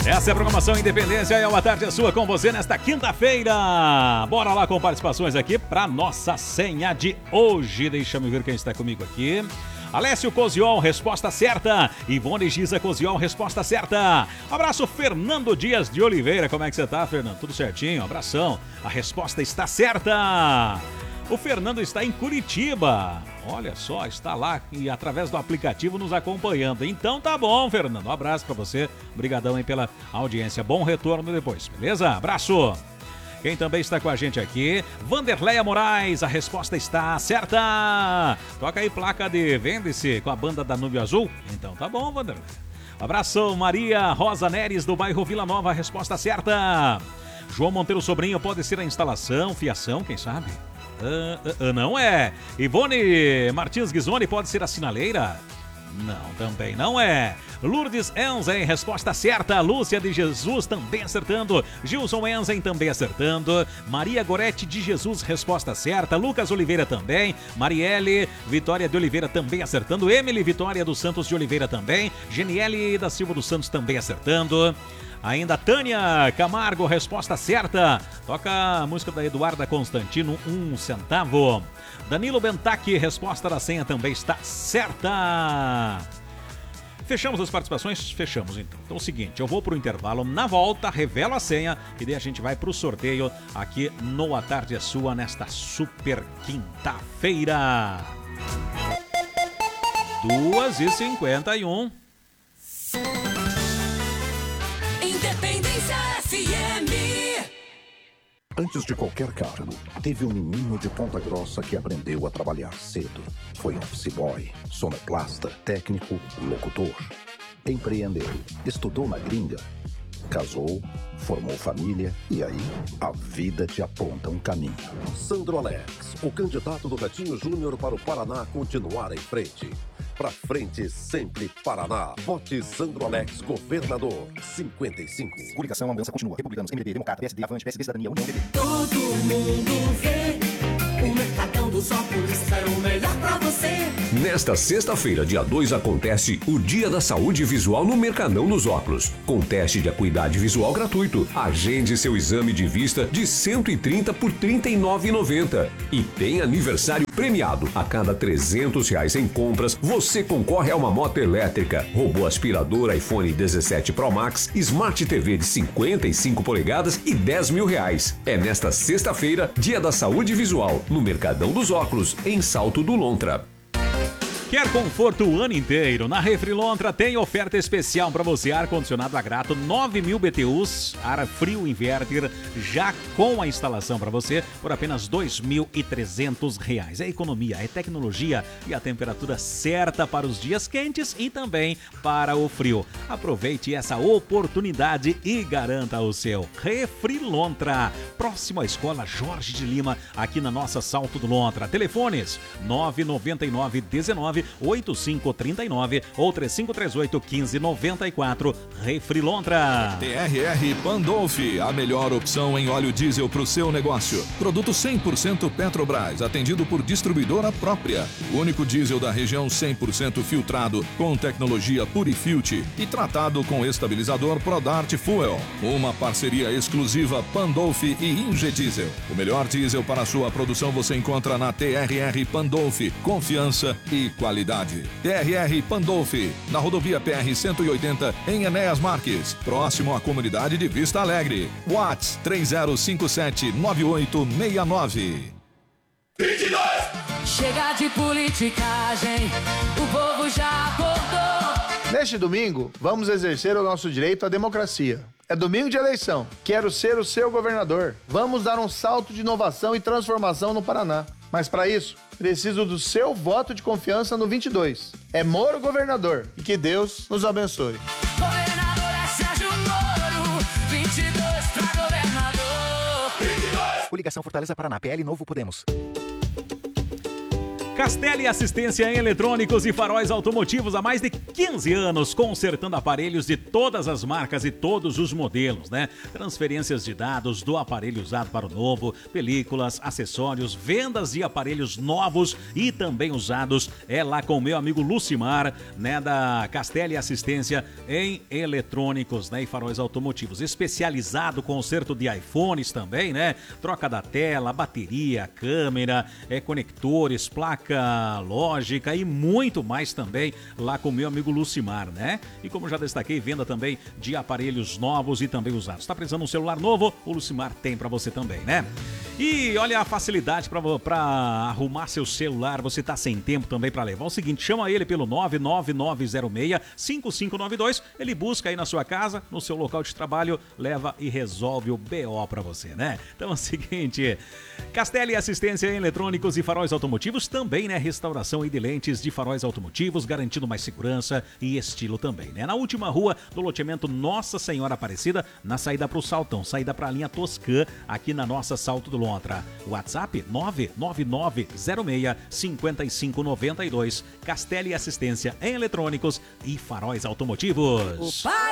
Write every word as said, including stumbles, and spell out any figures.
Essa é a programação Independência e é uma tarde sua com você nesta quinta-feira. Bora lá com participações aqui para nossa senha de hoje. Deixa-me ver quem está comigo aqui. Alessio Coziol, resposta certa. Ivone Giza Coziol, resposta certa. Abraço, Fernando Dias de Oliveira. Como é que você tá, Fernando? Tudo certinho? Abração. A resposta está certa. O Fernando está em Curitiba. Olha só, está lá e através do aplicativo nos acompanhando. Então tá bom, Fernando. Um abraço pra você. Obrigadão aí pela audiência. Bom retorno depois, beleza? Abraço. Quem também está com a gente aqui, Vanderleia Moraes, a resposta está certa. Toca aí placa de Vende-se com a banda Danúbio Azul. Então tá bom, Vanderleia. Abraço, Maria Rosa Neres do bairro Vila Nova, a resposta certa. João Monteiro Sobrinho, pode ser a instalação, fiação, quem sabe? Uh, uh, uh, não é. Ivone Martins Ghisoni, pode ser a sinaleira? Não, também não é. Lourdes Enzen, resposta certa. Lúcia de Jesus também acertando. Gilson Enzen também acertando. Maria Gorete de Jesus, resposta certa. Lucas Oliveira também. Marielle Vitória de Oliveira também acertando. Emily Vitória dos Santos de Oliveira também. Geniele da Silva dos Santos também acertando. Ainda Tânia Camargo, resposta certa. Toca a música da Eduarda Constantino, um centavo. Danilo Bentac, resposta da senha também está certa. Fechamos as participações? Fechamos então. Então é o seguinte, eu vou pro intervalo, na volta revelo a senha e daí a gente vai pro sorteio aqui no A Tarde é Sua nesta super quinta-feira. duas e cinquenta e um. Independência F M. Antes de qualquer cargo, teve um menino de Ponta Grossa que aprendeu a trabalhar cedo. Foi office boy, sonoplasta, técnico, locutor. Empreendeu, estudou na gringa, casou, formou família e aí a vida te aponta um caminho. Sandro Alex, o candidato do Ratinho Júnior para o Paraná continuar em frente. Pra frente sempre Paraná. Vote Sandro Alex, governador. cinquenta e cinco. Coligação, a mudança continua. Republicanos, M D B, Democrata, P S D, Avante, P S B, Cidadania, União, P D. Todo mundo vê. O Mercadão dos Óculos é o melhor pra você. Nesta sexta-feira, dia dois, acontece o Dia da Saúde Visual no Mercadão dos Óculos, com teste de acuidade visual gratuito. Agende seu exame de vista de cento e trinta por trinta e nove reais e noventa centavos. E tem aniversário premiado. A cada trezentos reais em compras, você concorre a uma moto elétrica, robô aspirador iPhone dezessete Pro Max, Smart T V de cinquenta e cinco polegadas e dez mil reais. É nesta sexta-feira, Dia da Saúde Visual, no Mercadão dos Óculos, em Salto do Lontra. Quer conforto o ano inteiro? Na Refrilontra tem oferta especial para você. Ar-condicionado a grato, nove mil B T Us, ar frio inverter, já com a instalação para você, por apenas dois mil e trezentos reais. É economia, é tecnologia e a temperatura certa para os dias quentes e também para o frio. Aproveite essa oportunidade e garanta o seu. Refrilontra, próximo à Escola Jorge de Lima, aqui na nossa Salto do Lontra. Telefones nove nove nove, dezenove, oitenta e cinco trinta e nove ou três cinco três oito, quinze noventa e quatro. Refrilontra. T R R Pandolfi, a melhor opção em óleo diesel para o seu negócio. Produto cem por cento Petrobras, atendido por distribuidora própria. O único diesel da região cem por cento filtrado, com tecnologia Purifilt e tratado com estabilizador Prodart Fuel. Uma parceria exclusiva Pandolfi e Ingediesel. O melhor diesel para a sua produção você encontra na T R R Pandolfi. Confiança e qualidade. T R R Pandolfi, na rodovia P R cento e oitenta, em Enéas Marques, próximo à comunidade de Vista Alegre. WhatsApp três zero cinco sete, nove oito seis nove. Chega de politicagem, o povo já acordou. Neste domingo, vamos exercer o nosso direito à democracia. É domingo de eleição. Quero ser o seu governador. Vamos dar um salto de inovação e transformação no Paraná. Mas para isso, preciso do seu voto de confiança no vinte e dois. É Moro governador. E que Deus nos abençoe. Governador é Sérgio Moro, vinte e dois pra governador. Coligação Fortaleza Paraná, P L Novo Podemos. Castelli Assistência em Eletrônicos e Faróis Automotivos há mais de quinze anos, consertando aparelhos de todas as marcas e todos os modelos, né? Transferências de dados do aparelho usado para o novo, películas, acessórios, vendas de aparelhos novos e também usados. É lá com o meu amigo Lucimar, né? Da Castelli Assistência em Eletrônicos, né? E Faróis Automotivos. Especializado conserto de iPhones também, né? Troca da tela, bateria, câmera, é, conectores, placas lógica e muito mais também lá com o meu amigo Lucimar, né? E como já destaquei, venda também de aparelhos novos e também usados. Tá precisando de um celular novo? O Lucimar tem pra você também, né? E olha a facilidade pra, pra arrumar seu celular. Você tá sem tempo também pra levar. É o seguinte, chama ele pelo nove nove nove zero seis cinco cinco nove dois. Ele busca aí na sua casa, no seu local de trabalho, leva e resolve o B O pra você, né? Então é o seguinte, Castelli Assistência em Eletrônicos e Faróis Automotivos também, né? Restauração e de lentes de faróis automotivos, garantindo mais segurança e estilo também, né? Na última rua do loteamento Nossa Senhora Aparecida, na saída pro Saltão, saída pra linha Toscã, aqui na nossa Salto do Lontra. WhatsApp nove nove nove zero seis cinco cinco nove dois. Castelli Assistência em Eletrônicos e Faróis Automotivos. Para